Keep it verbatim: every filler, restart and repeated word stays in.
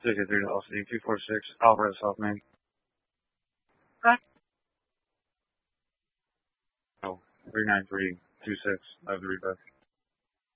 two two three L C D two four six Alvarez South Main. Okay. Oh, three nine three two six. I have the repair.